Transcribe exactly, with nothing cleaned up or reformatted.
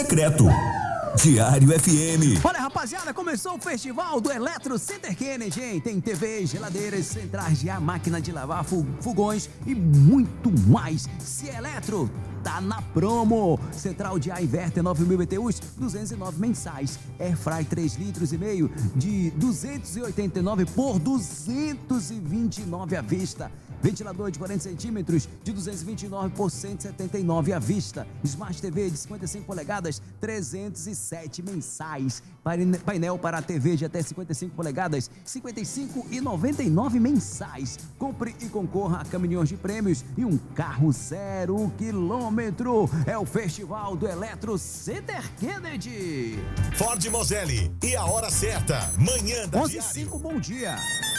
secreto. Diário F M. Olha, rapaziada, começou o festival do Eletro Center Kennedy, hein? Tem T Vs, geladeiras, centrais de ar, máquina de lavar, fogões e muito mais. Se é Eletro, tá na promo. Central de ar inverter nove mil B T Us, duzentos e nove mensais. Airfry três litros e meio de duzentos e oitenta e nove por duzentos e vinte e nove à vista. Ventilador de quarenta centímetros de duzentos e vinte e nove por cento e setenta e nove à vista. Smart T V de cinquenta e cinco polegadas, trezentos e sete mensais. Painel para a T V de até cinquenta e cinco polegadas, cinquenta e cinco reais e noventa e nove mensais. Compre e concorra a caminhões de prêmios e um carro zero quilômetro. É o Festival do Eletro Center Kennedy. Ford Moselli e a hora certa, manhã da onze e cinco, bom dia.